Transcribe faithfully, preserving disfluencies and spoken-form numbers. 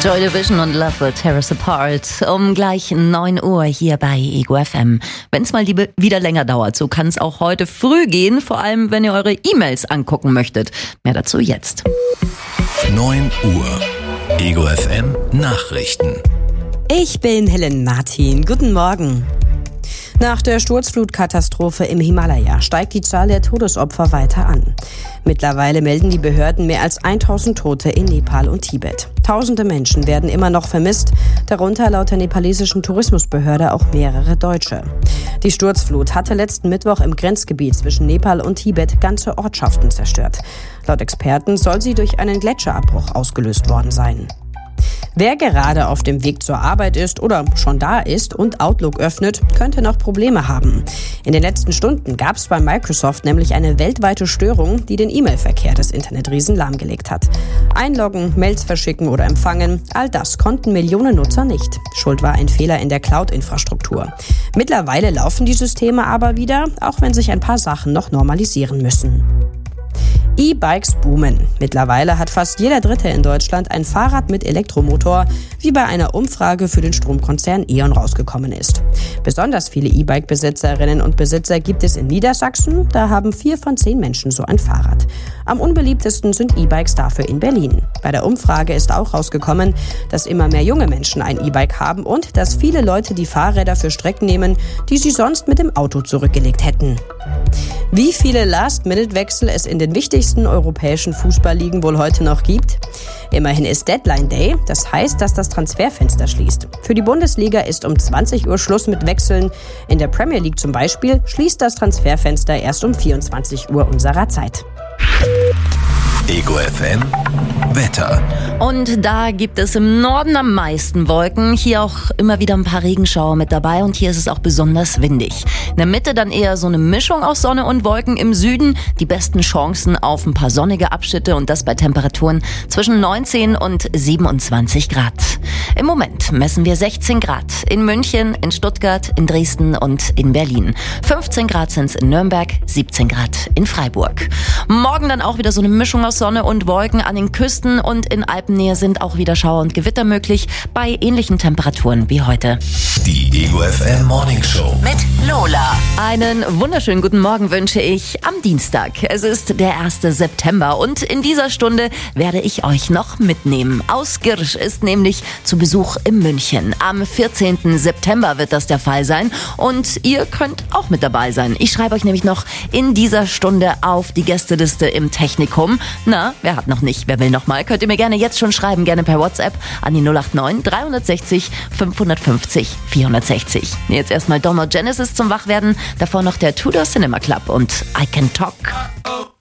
Joy Division und Love Will Tear Us Apart um gleich neun Uhr hier bei Ego F M. Wenn es mal die wieder länger dauert, so kann es auch heute früh gehen, vor allem wenn ihr eure E-Mails angucken möchtet. Mehr dazu jetzt. neun Uhr. Ego F M Nachrichten. Ich bin Helen Martin. Guten Morgen. Nach der Sturzflutkatastrophe im Himalaya steigt die Zahl der Todesopfer weiter an. Mittlerweile melden die Behörden mehr als tausend Tote in Nepal und Tibet. Tausende Menschen werden immer noch vermisst, darunter laut der nepalesischen Tourismusbehörde auch mehrere Deutsche. Die Sturzflut hatte letzten Mittwoch im Grenzgebiet zwischen Nepal und Tibet ganze Ortschaften zerstört. Laut Experten soll sie durch einen Gletscherabbruch ausgelöst worden sein. Wer gerade auf dem Weg zur Arbeit ist oder schon da ist und Outlook öffnet, könnte noch Probleme haben. In den letzten Stunden gab es bei Microsoft nämlich eine weltweite Störung, die den E-Mail-Verkehr des Internetriesen lahmgelegt hat. Einloggen, Mails verschicken oder empfangen, all das konnten Millionen Nutzer nicht. Schuld war ein Fehler in der Cloud-Infrastruktur. Mittlerweile laufen die Systeme aber wieder, auch wenn sich ein paar Sachen noch normalisieren müssen. E-Bikes boomen. Mittlerweile hat fast jeder Dritte in Deutschland ein Fahrrad mit Elektromotor, wie bei einer Umfrage für den Stromkonzern E.ON rausgekommen ist. Besonders viele E-Bike-Besitzerinnen und Besitzer gibt es in Niedersachsen. Da haben vier von zehn Menschen so ein Fahrrad. Am unbeliebtesten sind E-Bikes dafür in Berlin. Bei der Umfrage ist auch rausgekommen, dass immer mehr junge Menschen ein E-Bike haben und dass viele Leute die Fahrräder für Strecken nehmen, die sie sonst mit dem Auto zurückgelegt hätten. Wie viele Last-Minute-Wechsel es in den wichtigsten europäischen Fußballligen wohl heute noch gibt? Immerhin ist Deadline Day, das heißt, dass das Transferfenster schließt. Für die Bundesliga ist um zwanzig Uhr Schluss mit Wechseln. In der Premier League zum Beispiel schließt das Transferfenster erst um vierundzwanzig Uhr unserer Zeit. Ego F M Wetter. Und da gibt es im Norden am meisten Wolken. Hier auch immer wieder ein paar Regenschauer mit dabei und hier ist es auch besonders windig. In der Mitte dann eher so eine Mischung aus Sonne und Wolken. Im Süden die besten Chancen auf ein paar sonnige Abschnitte und das bei Temperaturen zwischen neunzehn und siebenundzwanzig Grad. Im Moment messen wir sechzehn Grad in München, in Stuttgart, in Dresden und in Berlin. fünfzehn Grad sind es in Nürnberg, siebzehn Grad in Freiburg. Morgen dann auch wieder so eine Mischung aus Sonne und Wolken. An den Küsten und in Alpennähe sind auch wieder Schauer und Gewitter möglich, bei ähnlichen Temperaturen wie heute. Die Ego F M Morning Show mit Lola. Einen wunderschönen guten Morgen wünsche ich am Dienstag. Es ist der erste September und in dieser Stunde werde ich euch noch mitnehmen. Aus Girsch ist nämlich zu Besuch in München. Am vierzehnten September wird das der Fall sein und ihr könnt auch mit dabei sein. Ich schreibe euch nämlich noch in dieser Stunde auf die Gästeliste im Technikum. Na, wer hat noch nicht? Wer will noch mal? Könnt ihr mir gerne jetzt schon schreiben, gerne per WhatsApp an die null acht neun drei sechs null fünfhundertfünfzig vierhundertsechzig. Jetzt erstmal Dom und Genesis zum Wachwerden, davor noch der Tudor Cinema Club und I Can Talk.